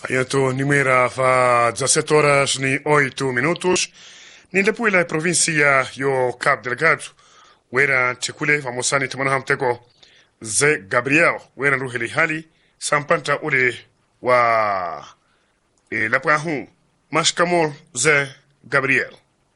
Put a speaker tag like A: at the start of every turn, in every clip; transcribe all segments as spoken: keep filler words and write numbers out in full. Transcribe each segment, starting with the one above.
A: Ayato nimera fa dezessete horas ni oito minutos. Ni lepuila e provincia yo Cabo Delgado. Wera chekule famosani temana hamteko Zé Gabriel. Wera ruheli hali sampanta ule wa e lapwa hu. Mashkamol Zé Gabriel.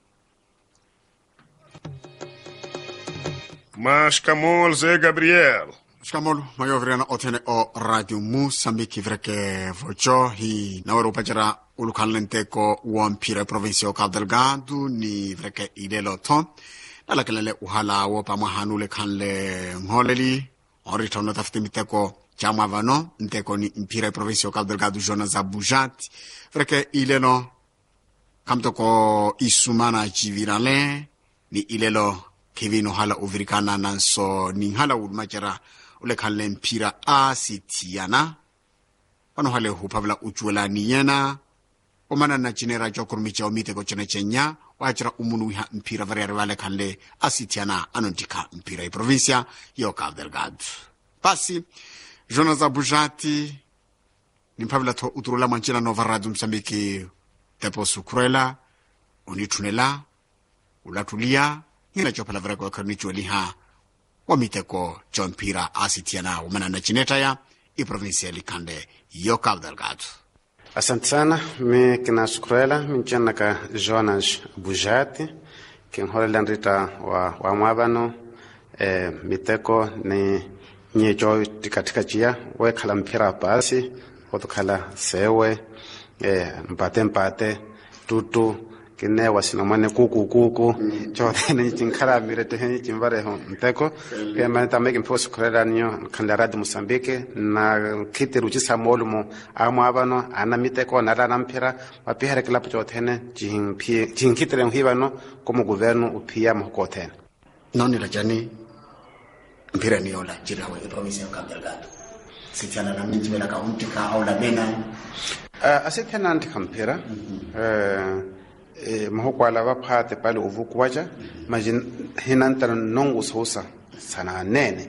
A: Mashkamol Zé Gabriel.
B: Skamol mayovrena otene o radio Mozambique vreke vocho hi nawero pajara ulukanlente ko wampire provincio Cabo Delgado ni vreke idelo ton nala kelele uhala wo pa mahanule kanle ngoleli oritono taftimite ko chama vano nteko ni impire provincio Cabo Delgado zona za Bujat vreke ileno kamto ko isumana jivirale ni ilelo kevino hala uvirikana nanso ni hala ulmajara ule kanle mpira asitiana wano hale hupavla uchuela niyena omana na jinera jokurmicha omite ko chene chenya wachira umunu ha mpira variare wale kanle asitiana anontika mpira i provincia yo Cabo Delgado basi zona za Bujati ni mpavla to uturula manchina nova radio Mozambique tepo sukurela unitunela ulatulia nina chopala vreko ya karnichueli ha wamiteko John Pira asitiana umana na chineta ya i provincia Likande yo Cabo Delgado.
C: Asante sana, mi kina shukurela, mi nchana ka Jonas Bujati, kinhole landrita wa, wa mwabano, e, miteko ni nyejo tikatika chia, we kala mpira pasi, oto kala sewe, e, mpate mpate, tutu, kine wasinamane kuku kuku chote ni chinkala mirete ni chimbare ho nteko ke manta meke mposo kurela niyo kanda radio Mozambique na kite ruchi samolumo amwa abano ana miteko na lana mpira mapihare klapu chote ne jinpi jinkite le hibano como governo upia mkote
B: noni la jani mpira ni ola jirawe e province ya Cabo Delgado sitiana na minji bela ka untika au la bena
C: uh, asitiana antika mpira eh e mahokwala ba phate pale uvukwaja majin hinanta nongo sosa sana nene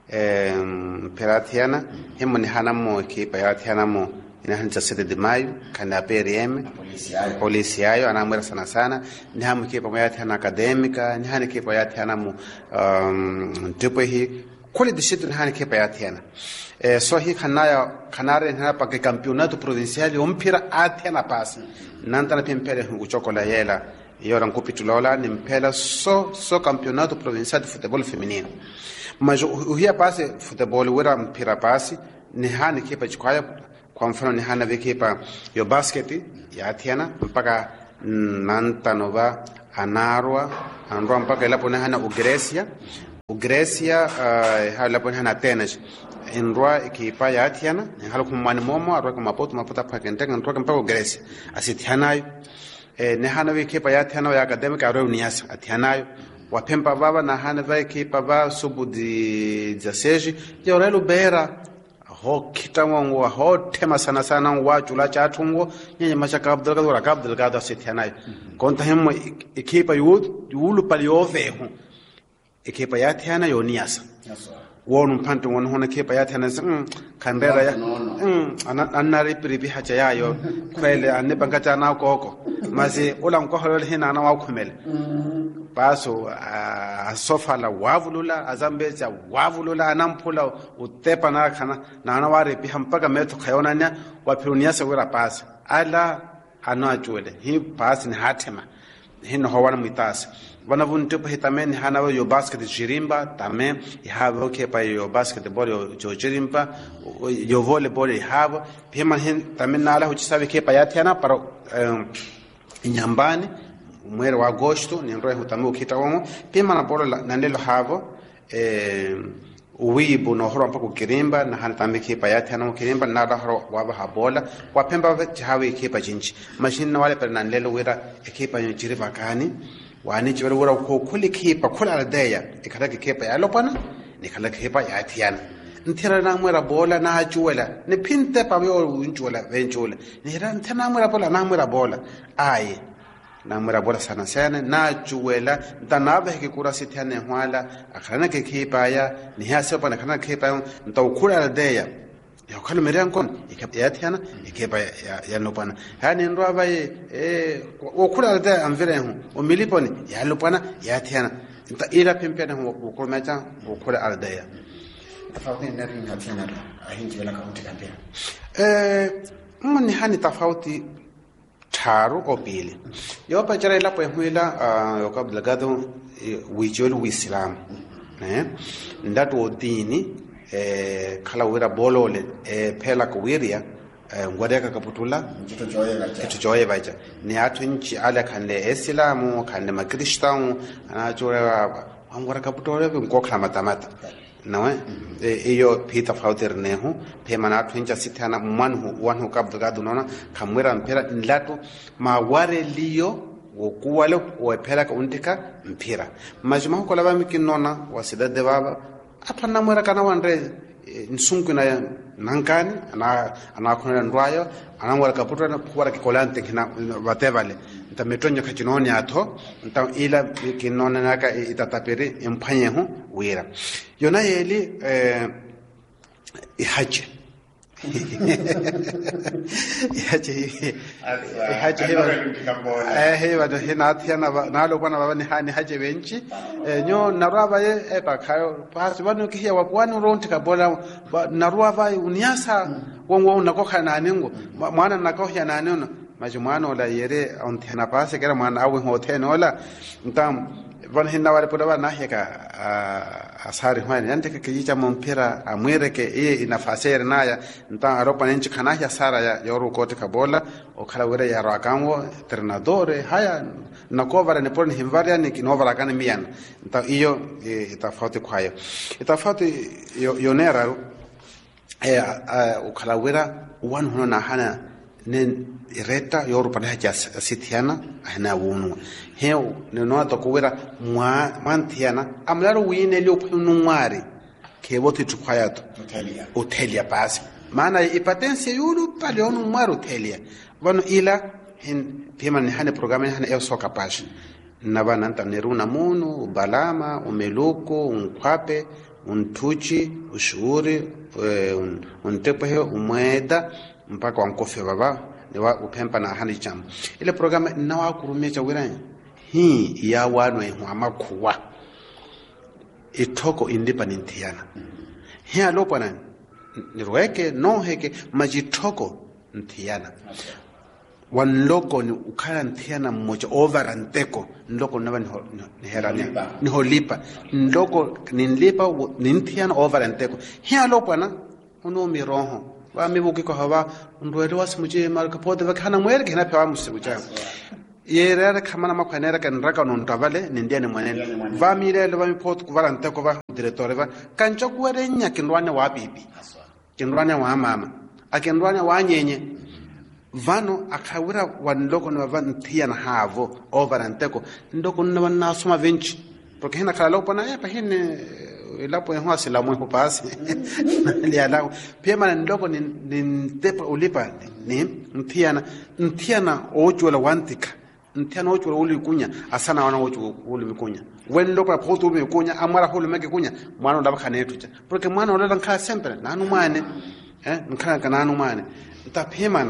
C: em peratiana hemoni hanamo ke peratiana mo ina hanza sede de mayo kana periem policiayo anamwera sana sana ni hamu ke peratiana academica ni hanike peratiana mo um tipo hi kule dishitu ni hanike peratiana eh so hi kanaya kanare na pa ke campeonato provinciale ompira atena pasi nantana pempele nguchokola yela yora nkupitulola ni mpela so so campeonato provinciale de futebol feminino mas uhia pase futebol wera mpira pasi ni hani kipa chikwaya kwa mfano ni hana vikipa yo basket ya Atiana mpaka nantanova anarwa anrwa mpaka ilapo ni hana Ugrecia Ugrecia uh, halapo ni hana Atenas inrwa ikipa ya Atiana ni halo kumani momo arwa kwa mapoto maputa pakentenga ntoka mpaka Ugrecia asitianayo eh, ni hana vikipa ya Atiana ya academica arwa uniasa atianayo wapempa baba na hana vikipa ba subu di jaseji yorelo bera ho kitamwa ho tema sana sana wa chula cha tungo nyenye macha Cabo Delgado ra Cabo Delgado asitianayo konta hemo ikipa yulu yulu paliove ho ikipa ya Atiana yo uniasa wonu mpanto wonu hona kepa ya tana mm, kandera ya mm, anari pribi hacha yayo kwele anebangata na koko mazi ula nkoholo hina na wakhumele baso asofa la wavulula azambeja wavulula anamphula utepa na khana na na ware bi hampaka metho khayona nya waphirunia se wera pass ala anajule hi pass ni hatema hino hawana mitasa wana vunte pa hitameni hana yo basket jirimba tame ihavo ke pa yo basketball yo jirimba yo volleyball ihavo pema hin tame nala huchisabe ke pa yatiana para nyambani mwere wa agosto ni nroe hutamu kitawomo pema na bola na ndelo havo eh uwibu no horo mpaka kirimba na hana tame ke pa yatiana mo kirimba na da horo wa ba bola wa pemba ve hawe ke pa jinchi machine na wale pa na ndelo wera ke pa jiriva kani wani chibara wura ko kuli kipa kula aldeya ikala kipa ya lopana nikala kipa ya Atiana ntira na mwera bola na ajuela ni pinte pa yo unjuela venjuela ni ran tana mwera bola na mwera bola ai na mwera bola sana sana na ajuela ntanabe kikura sitiane hwala akana kipa ya ni hasa pa kana kipa ntau kula aldeya ya khalo merian kon ya thiana ke ba ya lopana ha ne ndo ba e o khula da amvere hu o miliponi ya lopana ya thiana ta ila pempena hu ko mecha o khula alda ya
B: tofauti na rin thiana a hinji wala kaunti kampia
C: eh mni hani tofauti tharu o pele yo pa jara ila po huila yo ka blagado wijol wislam eh ndato dini eh khala wira bolole eh phela ko wiria ngwadeka kaputula kitu joye baja ni atunchi ala kanle islamu kanle makristau ana chora angwara kaputole ko khama tamata nawe iyo pita fauter nehu pe mana atuncha sithana manhu wanhu kabdaga dunona kamwera mpera nlato maware liyo wokuwalo wophela ka untika mpira majuma ko laba mikinona wasida de baba apana mwera kana wanre nsunku na nankani ana ana khona ndwayo ana mwera kaputo na kuwara kikolante kina batevale nta metonyo kachinoni atho nta ila kinona naka itatapere emphanyehu wira yona yeli eh ihaje ihaje ihaje eh hewa do hina thiana nalo bana baba ni hani haje benchi nyo naraba ye e bakhayo pasi bano kiya wakwani ronti kabola naraba uniasa wonwo unakokha naningo mwana nakokha nanino majumano la yere on thiana pase kera mwana awe hothenola ntam van hinna wale poda na heka asari hwani yante ke kicha mompira amwere ke e inafasere naya nta aropa nenchi kana ya sara ya yoru kote kabola o kala were ya rakanwo trenadore haya nakovara ne pon himvaria ni kinovara kana mian nta iyo itafauti kwayo itafauti yonera e o kala wera wan hono na hana nen ireta yoru pana haja sithiana hana wunu heu ne no to kuwera mwa manthiana amlaro wine le opunu ngwari ke bothi tukhayato
B: hotelia
C: hotelia basi maana ipatense yulu pale onu ngwari hotelia vano ila hin pema ni hane programa hane e soka pashi na bana ntaneruna munu balama umeluko unkhwape untuchi ushuuri untepehe umweda mpaka wankofe baba ni wa upempa na hali cham ile programa na wa kurumecha wiranya hi ya wano e hwa kuwa itoko independent yana hi alopa na nirweke no heke majitoko ntiyana wan loko ni ukala ntiyana mmoja over anteko ndoko naba ni herania ni holipa ndoko ni nlipa ni ntiyana over anteko hi alopa na uno miroho wa mibuki ko hawa ndwele wasimuje marka pode vakana mwere kina pewa musibuja yerere khamana makhanera kan raka non tabale nindiane mwanene va mire le va mipot ku valante ko va direttore va kancho ku were nya kindwane wa bibi kindwane wa mama akindwane wa nyenye vano akhawira wanloko no va nthia na havo overante ko ndoko no na suma venchi porque hina kala lopo na ya pa hine lapo ya hwasi la mwe pasi li ala pia mana ndoko ni ntepa ulipa ni nthia nthia na ojola wantika ntiana ocho uli kunya asana wana ocho uli mikunya wen lopa photo me kunya amara hulu meke kunya mwana ndaba kanetucha porque mwana olela nkha sempre nanu mane eh nkha kana nanu mane ntapemana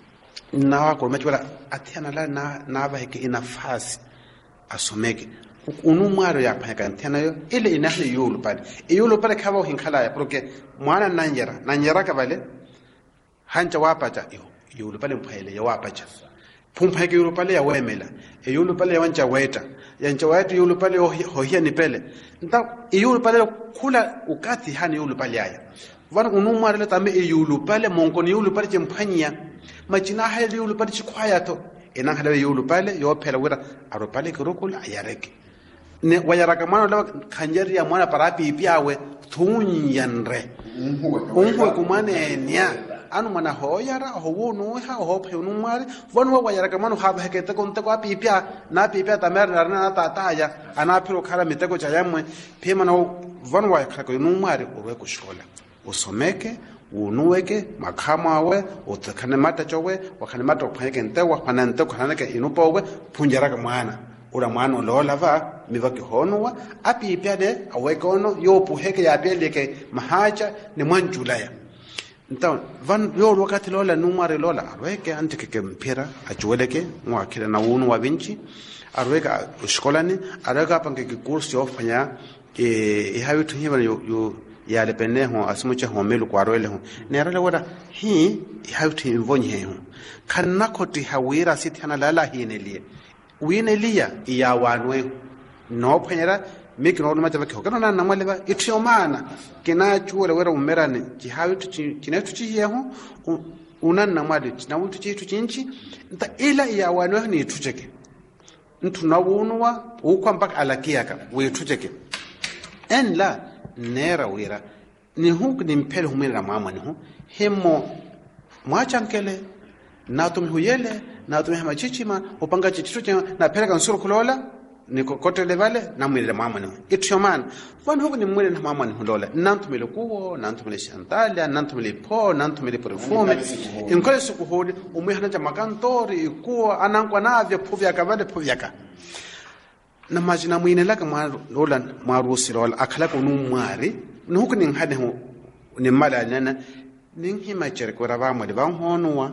C: na wako mechwala atiana la na na ba heke inafasi asomeke unu mwaro ya pheka ntiana yo ile inahle yulu pale yulu pale khabo hinkhala ya porque mwana nanjera nanjera ka bale hancha wapacha yo yulu pale mphele ya wapacha pumpa ke yulu pale ya wemela e yulu pale ya wancha weta yancha weta yulu pale hohia ni pele nta yulu pale kula ukati hani yulu pale aya wana unumwa le tambe e yulu pale monko ni yulu pale chemphanya machina hali yulu pale chikwaya to ena hale yulu pale yo phela wira aro pale kirokula ayareke ne wayaraka mwana la khanjeri ya mwana parapi piawe thunyanre unho kumane nya anu mana hoyara howunu ha hophe unumari wanu wayara kamanu haba hekete konte kwa pipia na pipia tamer na tataya ana phiro khala mitego cha yamwe phema na wanu wa khako unumari owe kushola usomeke unuweke makhama we utakane mata chowe wakane mata pheke ntewa pana ntewa kana ke inupowe phunjara ka mwana ura mwana lola va mivaki honwa apipia de awekono yo puheke ya peleke mahacha ni mwanjulaya então van yo wakati lola numare lola arweke antike ke mpira ajueleke ngwa kile na unu wa vinci arweka skolani arweka pange ke kursi ofanya e hayo tu hiva yo yo ya le pene ho asmuche ho melu kwa roele ho ne rale wada hi hayo tu invonye ho kana koti hawira sithana lala hinelie winelia ya wanwe no phanyera make no ma taba ke kana na namale ba itiomana kina chuole wera umerane ki hayo tu kina tu chi yeho unan namale na wutu chi tu chinchi nta ila ya wanwe ni tucheke ntu na wunwa ukwamba alakiyaka we tucheke en la nera wira ni hunk ni mpele humira mama ni hu hemo mwachankele na tum huyele na tum hema chichima upanga chichitu na peleka nsuru kulola ni kokote levale na mwile mama ni ityoman wan huk ni mwile na mama ni hulola nantumile kuwo nantumile shantalia nantumile po nantumile perfume inkole suku hodi umihana cha makantori kuwo anankwa navya puvyaka vale puvyaka na majina mwine laka mwarola mwarusi rola akhala ko numwari nuku ning hade ho ni mala nana ning hima cherko raba mo de ban honwa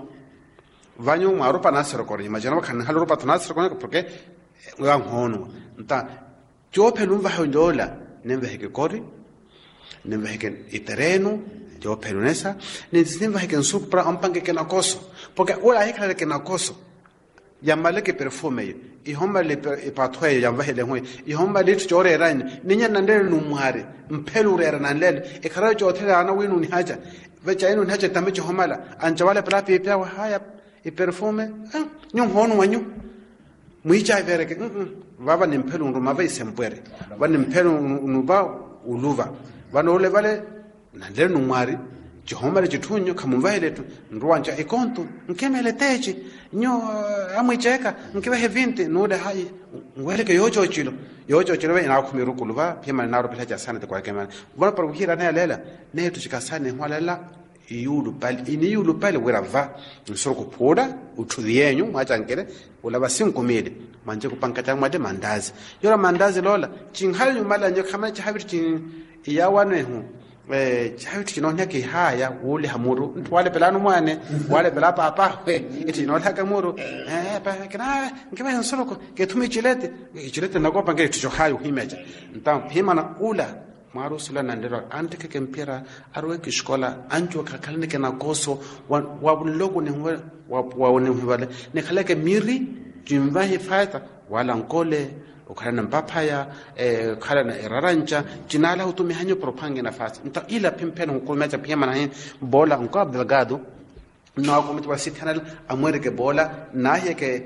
C: vanyo marupa nasero ko ni majina kan halu rupa nasero ko porque wa honwa nta jo pelu va hondola nembe heke kori nembe heke itereno jo pelunesa ni nembe heke supra ampange ke na koso porque ola hekla ke na koso yambale ke perfume i homba le pathoye yamba hele ngwe i homba le tjore rani ninya nandele numware mphelu rera nanlele e khara jothela ana winu ni haja vecha inu ni haja tamecho homala anjawale plapi pya wa haya i perfume nyu honu wanyu muija vereke baba ni mphelu nguma va isempwere ba ni mphelu nuba uluva bano le vale nandele numware Jehoma jithunyo khamumva heletu nruanja ikonto nkemele techi nyo amwicheka nkiwe vinte nude hai ngweleke yocho chilo yocho chilo we na khumiru kuluva phema na ropela ja sana te kwa kemana bona par kuhira na lela ne tu chikasane hwalela yulu pali ini yulu pali werava nsoko phoda uthudhiyenyu mwachankele ulaba sinkumile manje kupankata mwade mandazi yora mandazi lola chinghali mala nyo khama cha habiti chin iyawanwe hu eh chawithi no nyake haya ule hamuru ntwale pelano mwane wale pela papa iti no laka muru eh pa kana ngebe nsoloko ke thumi chilete chilete nakopa ngeke ticho hayo himeja ntam himana ula marusula nandero antike ke mpira arwe ke skola anjo kakalne ke na koso wa bulogo ne wa wa ne vale ne khaleke miri jimba hifaita wala nkole ukhala mpapaya eh khala na erarancha jinala utumi hanyo propange nafasi nta ila pimpena hukumecha pia mana bola unko Abdelgado na ko mitwa sithanal amwereke bola na yeke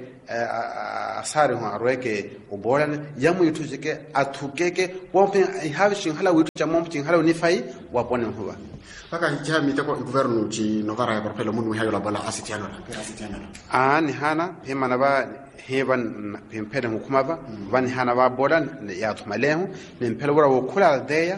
C: asare ho arweke ubola yamu yutujike athukeke wompe ihavishin hala witu cha mompi hala unifai wapone huwa
B: paka jami tako governu ci novara ya propelo mun hayo la bola asitiano la asitiano
C: ah ni hana pema na ba heban pempeda hukuma ba van hana ba bola ya tumalehu ni mpelo wora wokula deya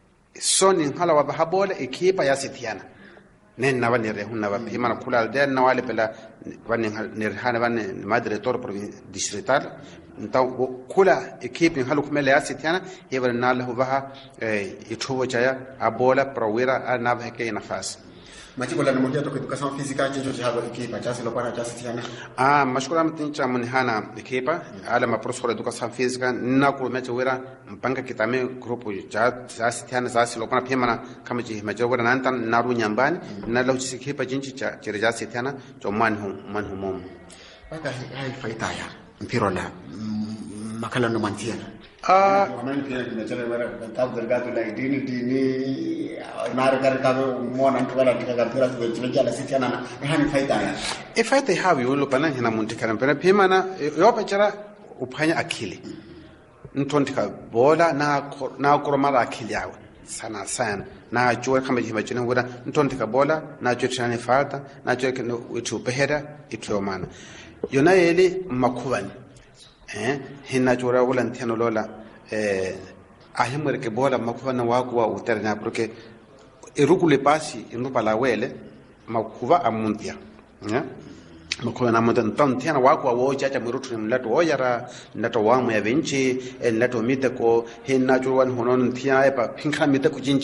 C: soni hala wa bahabola ekipa ya sitiana nen na bani rehun na ba pema na kula deya na wale pela bani ne hana bani madre tor distrital ntaw kula ekipa halu kumele ya sitiana heban na lahu baha ituwo chaya abola prawira na ba ke nafasi
B: Machiko la nimoja to educação física jinjo jabo equipa chasi lo para chasi tiana
C: ah mashkura mtincha munihana equipa ala ma professor educação física na ku mecha wera mpanga kitame grupo ja chasi tiana chasi lo para pemana kama ji mecha wera nantan naru nyambani na lo chisi equipa jinji cha chirja tiana to manhu manhu mom
B: paka hai faita ya mpiro la makala no mantiana
C: ah
B: wamani pia kinachana wera tabu Delgado la dini dini mara karika muona mtu wala kika mpira tuweje la sitiana na hani faida ya
C: e faida hawi ulo pana hina muntikana mpira pemana yopa chara uphanya akili ntontika bola na na koromara akili yawe sana sana na jua kama jima chini wera ntontika bola na jua chani falta na jua kino witu pehera itiomana yona yele makubani eh hina jura wala nteno lola eh ahimere ke bola makubana wako wa uterna porque irukule pasi inupa la wele makuva amuntia ya makuva na muntia ntantiana wako wa chacha murutu mlato oyara ndato wamu ya vinci en lato mite ko hina jurwan honon ntia epa pinka mite ku jinchi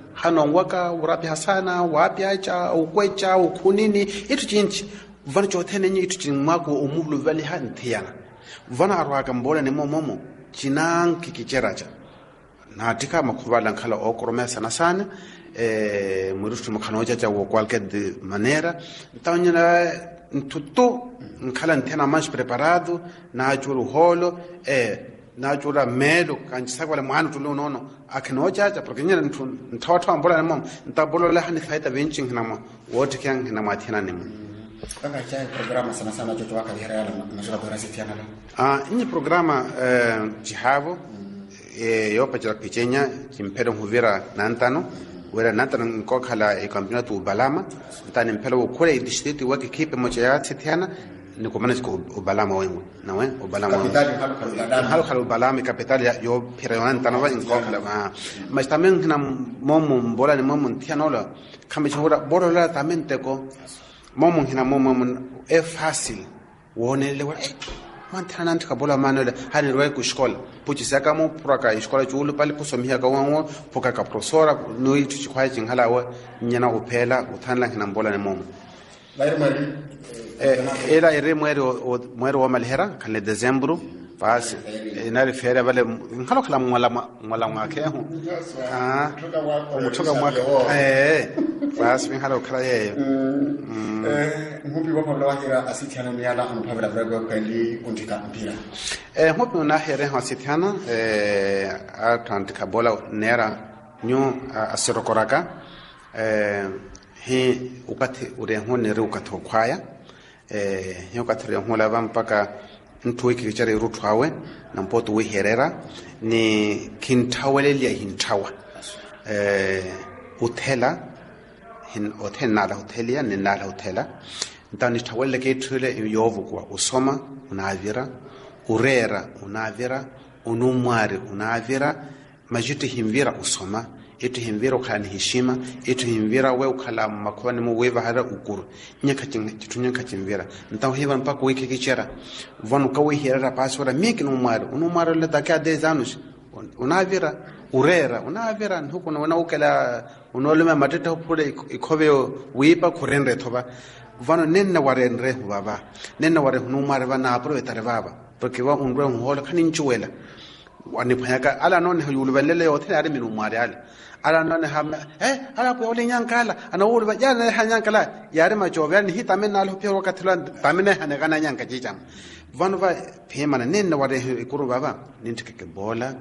C: hanongwaka urapi hasana wapi acha ukwecha ukunini itu chinchi vana chotene nyi itu chinmako umulu vali hantiana vana arwaka mbola ni momomo chinang kikicheracha na tika makubala nkhala okorome sana sana eh murustu mkhanoja cha qualquer de maneira então ntutu nkhala ntena mais preparado na churu holo eh na chura melo kanjisa kwale mwana tulo nono akinoja cha porque nyina ntawatwa mbola na mom ntabolo la hani faita benching hinama wote kyang hinama thina nimo
B: kanga cha programa sana sana chocho waka hera na jora dora sitiana
C: ah ni programa eh jihavo eh yo pachara pichenya kimpero huvira nantano wera nantano nkokhala e campeonato balama tani mpelo kule district wake kipe moja ya sitiana ni komana siko ubalama wengu na we ubalama
B: kapitali
C: halo halo ubalama kapitali yo pirewan tanwa nkokhala ma mas tamen na momo mbola ni momo ntianola kama chora borola tamente ko momo hina momo e fácil wonele wa mantana ntika bola manola hani rwe ku shkola puchi saka mo proka shkola chulu pale kusomia ka wango poka ka professora no itu chikhwa chinghala wa nyana uphela uthanla hina mbola ni momo eh era ere mwero mwero wa malhera kale dezembro basi inari fere vale ngalo kala mwala mwala mwake ho ah umutoka mwake eh basi ngalo kala ye
B: eh ngupi wa pabla wahira asithiana miyala anuphavela vrego kweli kuntika mpira
C: eh ngupi na here ha asithiana eh atlantika bola nera nyu asirokoraka eh hi ukati ure hone re ukatho khwaya eh hi ukati re hola ba mpaka ntwe ke tsare ruthwawe na mpoto we herera ni kinthawelelia hinthawa eh uthela hin othena la hotelia ni nala hotela ntani thawele ke thule yovu kwa usoma unavira urera unavira unumwari unavira majiti himvira usoma itu himvira ukhala heshima itu himvira we ukhala makhoni mu weva hara ukuru nyaka chitunya kachimvira ntaho heba mpaka wiki kichera vanu ka we hera pasora miki no mwaro no mwaro le daka dez anos unavira urera unavira huko na ukela unolema mateta upule ikhobe wipa khurendre thoba vanu nenna warenre baba nenna ware no mwaro bana aprovechar baba porque va un reo hola khaninchuela wani phayaka ala non huyulubelele yothele ari minu mwari ala ala nane ham eh ala ko ole nyankala ana uri ba yana ha nyankala yare ma jobe ni hita men nalo pyo wakatla tamene hane kana nyanka jijam vanova phemana nenna ware ikuru baba nintike bola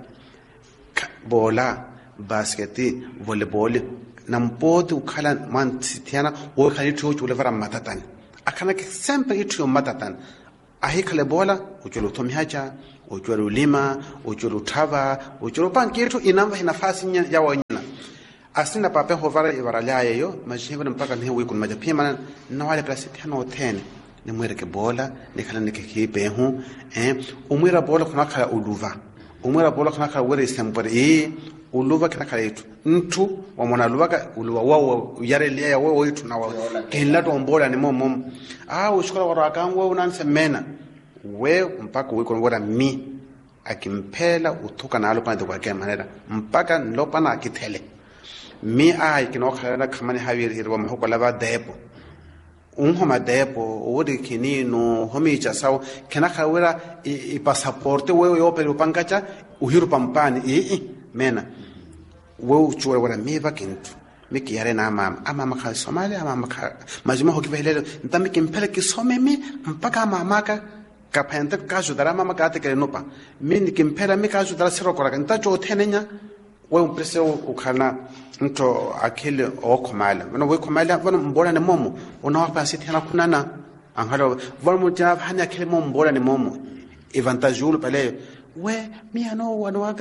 C: bola basketi volleyball nampoti ukhala man sithiana wo khali thochu le vara matatani akana ke sempre itu matatan ahikale bola uchulo tomhacha uchulo lima uchulo thava uchulo panketu inamba nafasi ya wanyana asina pape hovara ibaralya yo majihebana mpaka ni wiku majapima na wale plasitana otene ni mwereke bola ni khala ni kekipe hu eh umwira bola kuna khala uluva umwira bola kuna khala were sempore eh uluva kana khala itu ntu wa mwana luva uluva wao yarelea ya wao itu na wao kila to mbola ni momo ah ushukura waraka wangu unansemena we mpaka wiko ngora mi akimphela uthuka nalo pande kwa ke manera mpaka nlopana akithele mi ai kinokhala khamani haviri hirwa mahoko laba depo unhoma depo odi kinino homicha saw kana khawira i passport we yo pelu pankacha uhiru pampani i mena we uchura wala mi vakintu miki yare na mama ama kha Somalia ama kha majuma hokibelelo ntamiki mphele kisome mi mpaka mama ka kapenta kazo dara mama ka te nopa mini kimpela mi kazo dara sero kora nta cho thenenya we umprese ukhala nto akile okhomala bona we khomala bona mbola ne momo una wa pasi thena kunana angalo bona mutia hanya kile momo mbola ne momo avantajul pale we mi ano wanawaka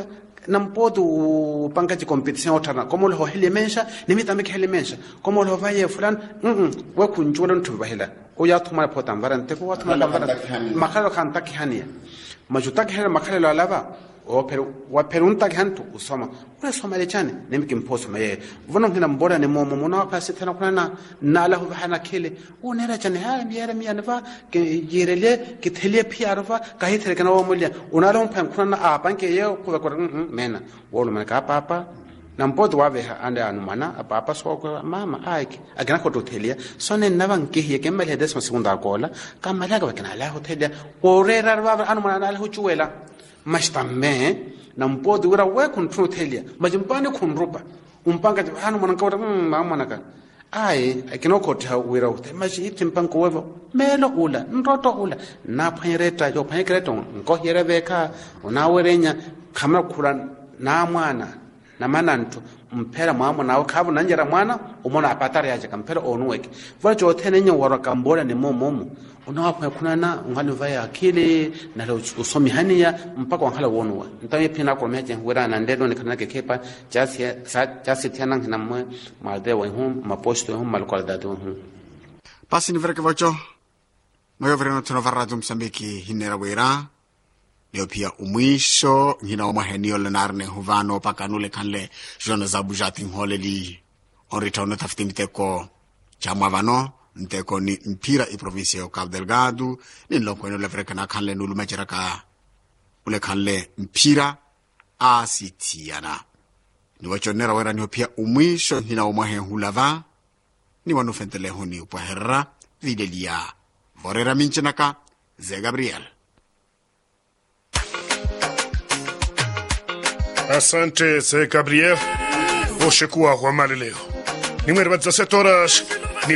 C: nampodu pankaji competition otana como lo hele mensha nimita meke hele mensha como lo vaye fulan mm we kunjula ntu bahela o ya thuma pota mvarante ko wathuma kambara makalo khanta khania majuta khela makalo la lava o pero wa perunta khantu usoma ura soma le chane nemike mposo maye vono ngina mbola ne momo mona ka sithana kuna na la hana khele o nera chane ha miyara miyana va ke yerele ke thele phiarva kahi thele kana o mulya unalo mphan kuna a banke ye ko ko mena wolo mana ka papa na mpoto wa veha ande anumana apa apa so ko mama aiki agana ko hotelia sone na ban ke ye kemel hedes ma segunda kola kamala ga kana la hotelia orera wa anumana na huchuela mashtamme na mpoto ura we kun hotelia majimpane kun rupa umpanga anumana ka mama naka ai akino ko ta wira hotel maji timpan ko wevo melo ula nroto ula na phanyereta jo phanyereta ngo here beka una werenya kama kuran na mwana na manantu mpera mwamu na kabu nanjera mwana umona apatari yaje kampera onuweke vacho tenenye waraka mbora ni momomo unawapa kunana ngani vaya akili na lo usomi hania mpaka wankala wonuwa ntaye pina ko meje wera na ndeno ni kanake kepa jasi jasi tena na mwe malde wa hum maposto hum malkola datu hum
B: pasi ni verke vacho mayo vereno tano varradum sambiki hinera wera leo pia umwisho ngina omahenio lenarne huvano pakanule kanle jona zabujati ngole li on ritono tafti miteko chama vano nteko ni mpira i provinsia o Cabo Delgado ni lonko no levre kana kanle nulu majeraka ule kanle mpira asitiana ni wachonera wera ni pia umwisho ngina omahen hulava ni wanufentele honi upaherra videlia vorera minchenaka Ze Gabriel.
A: Asante Ze Gabriel. Voshekua Juan Malileo. Número dezessete horas.